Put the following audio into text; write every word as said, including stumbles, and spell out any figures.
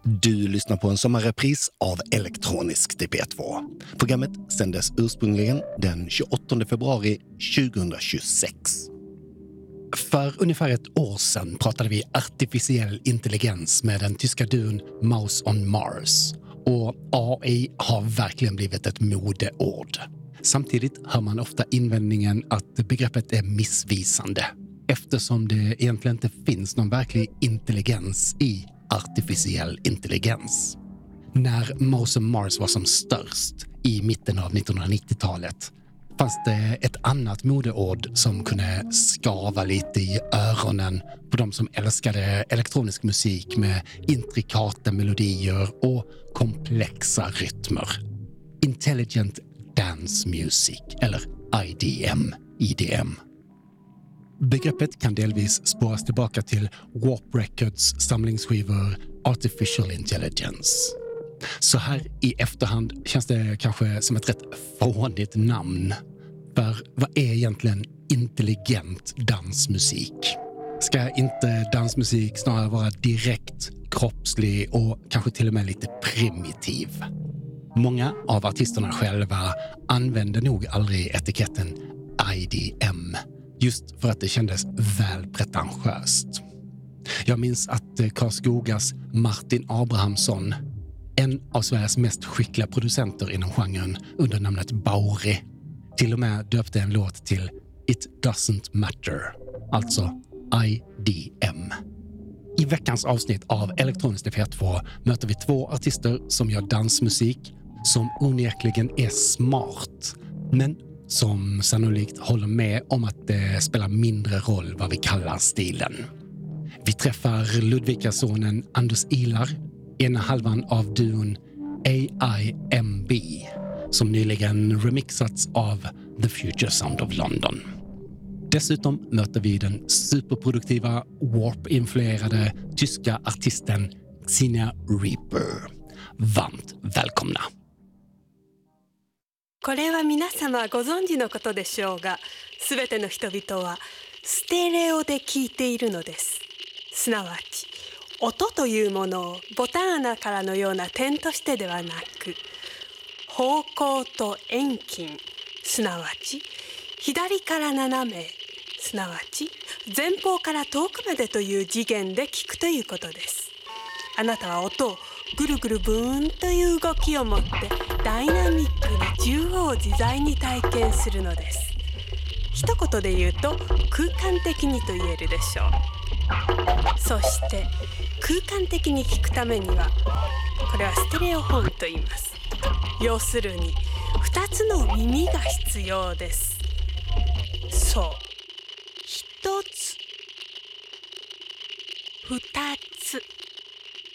Du lyssnar på en sommarrepris av Elektronisk D P två. Programmet sändes ursprungligen den tjugoåttonde februari tjugohundratjugosex. För ungefär ett år sedan pratade vi artificiell intelligens med den tyska duon Mouse on Mars. Och A I har verkligen blivit ett modeord. Samtidigt hör man ofta invändningen att begreppet är missvisande, eftersom det egentligen inte finns någon verklig intelligens i artificiell intelligens. När Mouse on Mars var som störst i mitten av nittonhundranittiotalet fanns det ett annat modeord som kunde skava lite i öronen på de som älskade elektronisk musik med intrikata melodier och komplexa rytmer. Intelligent Dance Music, eller I D M, I D M. Begreppet kan delvis spåras tillbaka till Warp Records samlingsskivor Artificial Intelligence. Så här i efterhand känns det kanske som ett rätt fånigt namn. För vad är egentligen intelligent dansmusik? Ska inte dansmusik snarare vara direkt kroppslig och kanske till och med lite primitiv? Många av artisterna själva använde nog aldrig etiketten I D M, just för att det kändes väl pretentiöst. Jag minns att Karlskogas Martin Abrahamsson, en av Sveriges mest skickliga producenter inom genren under namnet Bauri, till och med döpte en låt till It Doesn't Matter, alltså I D M. I veckans avsnitt av Elektronisk D P två möter vi två artister som gör dansmusik som onekligen är smart, men som sannolikt håller med om att det spelar mindre roll vad vi kallar stilen. Vi träffar Ludvikasonen Anders Ilar, ena halvan av duon A I M B, som nyligen remixats av The Future Sound of London. Dessutom möter vi den superproduktiva Warp-influerade tyska artisten Xenia Reaper. Varmt välkomna! これは皆様ご存知のことでしょうが、すべての人々はステレオで聞いているのです。すなわち、音というものをボタン穴からのような点としてではなく、方向と遠近、すなわち左から斜め、すなわち前方から遠くまでという次元で聞くということです。あなたは音をぐるぐるブーンという動きを持ってダイナミックに縦横自在に体験するのです。一言で言うと空間的にと言えるでしょう。そして空間的に聞くためにはこれはステレオフォンと言います。要するに二つの耳が必要です。そう、一つ、二つ。